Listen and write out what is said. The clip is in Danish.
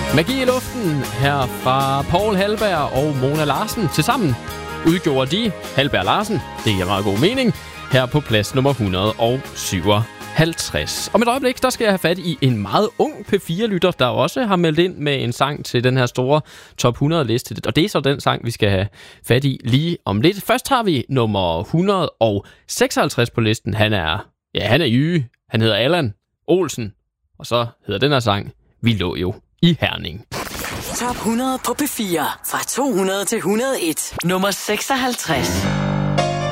Magi i luften her fra Paul Halberg og Mona Larsen. Tilsammen udgjorde de Halberg Larsen, det giver meget god mening, her på plads nummer 157. Om et øjeblik, der skal jeg have fat i en meget ung P4-lytter, der også har meldt ind med en sang til den her store top 100-liste. Og det er så den sang, vi skal have fat i lige om lidt. Først har vi nummer 156 på listen. Han er Jyge. Han hedder Allan Olsen. Og så hedder den her sang, Vi lå jo i Herning. Top 100 på P4. Fra 200 til 101. Nummer 56.